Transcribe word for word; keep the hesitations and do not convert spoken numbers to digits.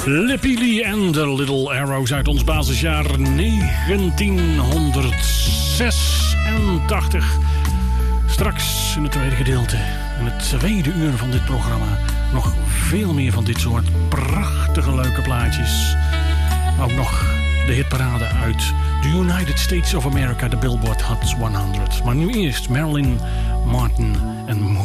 Lippy Lee en The Little Arrows uit ons basisjaar negentienhonderdzesentachtig. Straks in het tweede gedeelte, in het tweede uur van dit programma, nog veel meer van dit soort prachtige leuke plaatjes. Ook nog de hitparade uit de United States of America, de Billboard Hot honderd. Maar nu eerst Marilyn Martin en